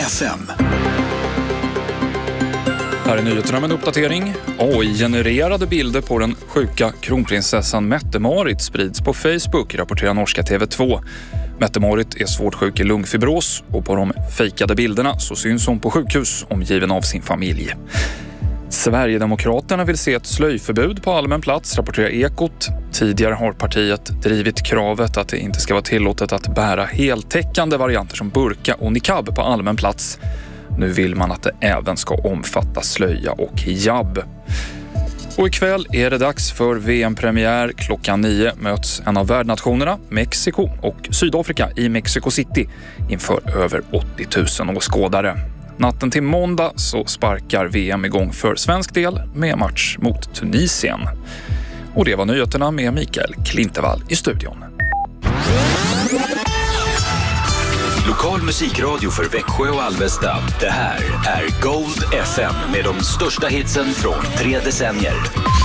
FM. Här är nyheterna med en uppdatering. AI-genererade bilder på den sjuka kronprinsessan Mette-Marit sprids på Facebook, rapporterar norska TV2. Mette-Marit är svårt sjuk i lungfibros och på de fejkade bilderna så syns hon på sjukhus omgiven av sin familj. Sverigedemokraterna vill se ett slöjförbud på allmän plats, rapporterar Ekot. Tidigare har partiet drivit kravet att det inte ska vara tillåtet att bära heltäckande varianter som burka och niqab på allmän plats. Nu vill man att det även ska omfatta slöja och hijab. Och ikväll är det dags för VM-premiär. Klockan 9 möts en av värdnationerna, Mexiko och Sydafrika i Mexico City inför över 80 000 åskådare. Natten till måndag så sparkar VM igång för svensk del med match mot Tunisien. Och det var nyheterna med Mikael Klintevall i studion. Lokal musikradio för Växjö och Alvesta. Det här är Gold FM med de största hitsen från 3 decennier.